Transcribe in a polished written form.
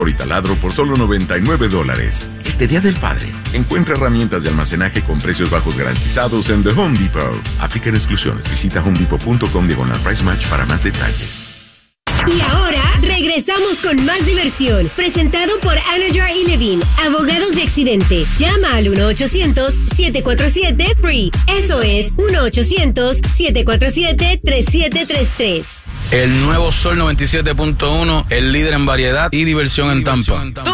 y taladro por solo $99. Este Día del Padre, encuentra herramientas de almacenaje con precios bajos garantizados en The Home Depot. Aplican exclusiones. Visita homedepot.com/price match para más detalles. Y ahora regresamos con más diversión, presentado por Anajar y Levine, abogados de accidente. Llama al 1-800-747-FREE. Eso es 1-800-747-3733. El nuevo Sol 97.1, el líder en variedad y diversión en Tampa.